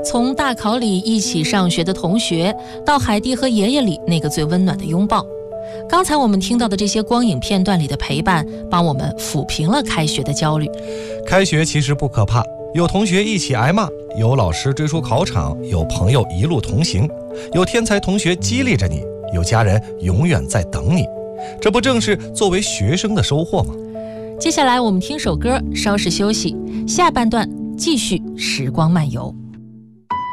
从大考里一起上学的同学，到海蒂和爷爷里那个最温暖的拥抱。刚才我们听到的这些光影片段里的陪伴，帮我们抚平了开学的焦虑。 开学其实不可怕，有同学一起挨骂，有老师追出考场，有朋友一路同行，有天才同学激励着你，有家人永远在等你。这不正是作为学生的收获吗？ 接下来我们听首歌，稍事休息，下半段继续时光漫游。